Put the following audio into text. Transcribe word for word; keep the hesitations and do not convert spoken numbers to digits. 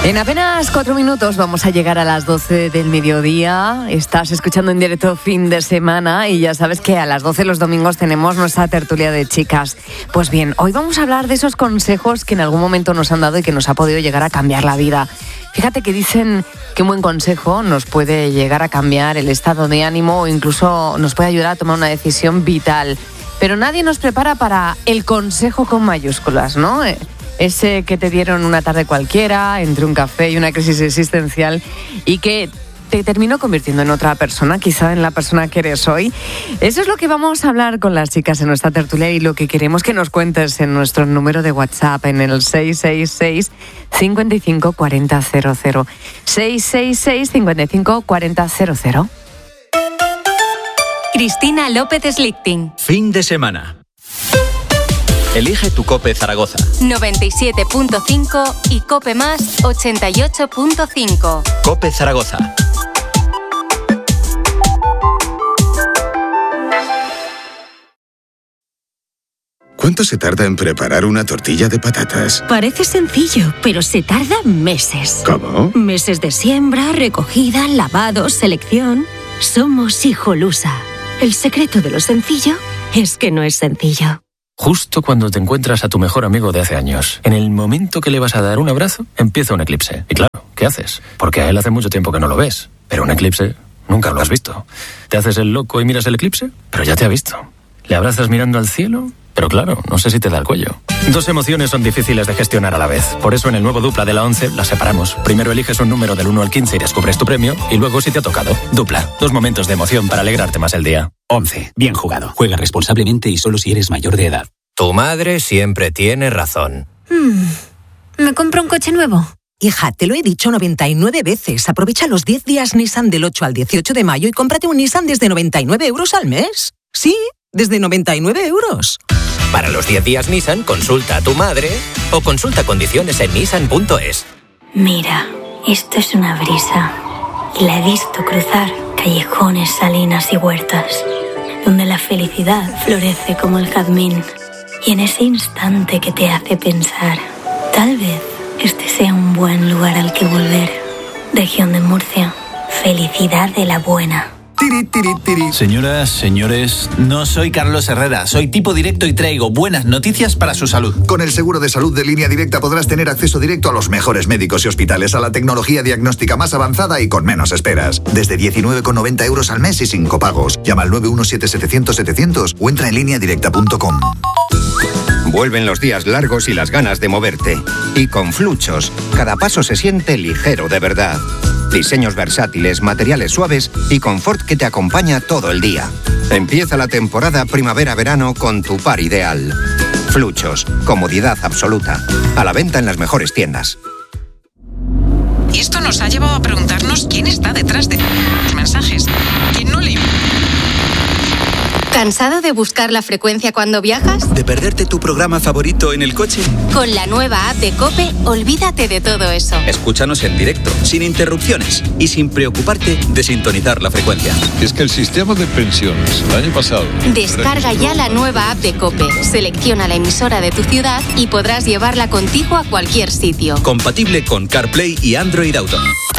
En apenas cuatro minutos vamos a llegar a las doce del mediodía. Estás escuchando en directo Fin de Semana y ya sabes que a las doce los domingos tenemos nuestra tertulia de chicas. Pues bien, hoy vamos a hablar de esos consejos que en algún momento nos han dado y que nos ha podido llegar a cambiar la vida. Fíjate que dicen que un buen consejo nos puede llegar a cambiar el estado de ánimo o incluso nos puede ayudar a tomar una decisión vital. Pero nadie nos prepara para el consejo con mayúsculas, ¿no? Ese que te dieron una tarde cualquiera, entre un café y una crisis existencial, y que te terminó convirtiendo en otra persona, quizá en la persona que eres hoy. Eso es lo que vamos a hablar con las chicas en nuestra tertulia y lo que queremos que nos cuentes en nuestro número de WhatsApp, en el seis seis seis, cinco cinco cuatro cero cero cero. seis seis seis, cinco cinco cuatro cero cero cero. Cristina López Slichting. Fin de semana. Elige tu COPE Zaragoza. noventa y siete punto cinco y COPE Más ochenta y ocho punto cinco. COPE Zaragoza. ¿Cuánto se tarda en preparar una tortilla de patatas? Parece sencillo, pero se tarda meses. ¿Cómo? Meses de siembra, recogida, lavado, selección. Somos Hijolusa. El secreto de lo sencillo es que no es sencillo. Justo cuando te encuentras a tu mejor amigo de hace años, en el momento que le vas a dar un abrazo, empieza un eclipse. Y claro, ¿qué haces? Porque a él hace mucho tiempo que no lo ves. Pero un eclipse nunca lo has visto. Te haces el loco y miras el eclipse, pero ya te ha visto. Le abrazas mirando al cielo, pero claro, no sé si te da el cuello. Dos emociones son difíciles de gestionar a la vez. Por eso en el nuevo Dupla de la once las separamos. Primero eliges un número del uno al quince y descubres tu premio, y luego si te ha tocado. Dupla, dos momentos de emoción para alegrarte más el día. once. Bien jugado. Juega responsablemente y solo si eres mayor de edad. Tu madre siempre tiene razón. Hmm. ¿Me compro un coche nuevo? Hija, te lo he dicho noventa y nueve veces. Aprovecha los diez días Nissan del ocho al dieciocho de mayo y cómprate un Nissan desde noventa y nueve euros al mes. Sí, desde noventa y nueve euros. Para los diez días Nissan, consulta a tu madre o consulta condiciones en nissan punto es. Mira, esto es una brisa. Y la he visto cruzar callejones, salinas y huertas, donde la felicidad florece como el jazmín. Y en ese instante que te hace pensar, tal vez este sea un buen lugar al que volver. Región de Murcia, felicidad de la buena. Tiri, tiri, tiri. Señoras, señores, no soy Carlos Herrera, soy tipo directo y traigo buenas noticias para su salud. Con el seguro de salud de Línea Directa podrás tener acceso directo a los mejores médicos y hospitales, a la tecnología diagnóstica más avanzada y con menos esperas. Desde diecinueve con noventa euros al mes y sin copagos. Llama al nueve uno siete setecientos setecientos o entra en línea directa punto com. Vuelven los días largos y las ganas de moverte. Y con Fluchos, cada paso se siente ligero de verdad. Diseños versátiles, materiales suaves y confort que te acompaña todo el día. Empieza la temporada primavera-verano con tu par ideal. Fluchos, comodidad absoluta. A la venta en las mejores tiendas. Y esto nos ha llevado a preguntarnos quién está detrás de los mensajes. ¿Quién no le... ¿Cansado de buscar la frecuencia cuando viajas? ¿De perderte tu programa favorito en el coche? Con la nueva app de COPE, olvídate de todo eso. Escúchanos en directo, sin interrupciones y sin preocuparte de sintonizar la frecuencia. Es que el sistema de pensiones el año pasado... Descarga ya la nueva app de COPE, selecciona la emisora de tu ciudad y podrás llevarla contigo a cualquier sitio. Compatible con CarPlay y Android Auto.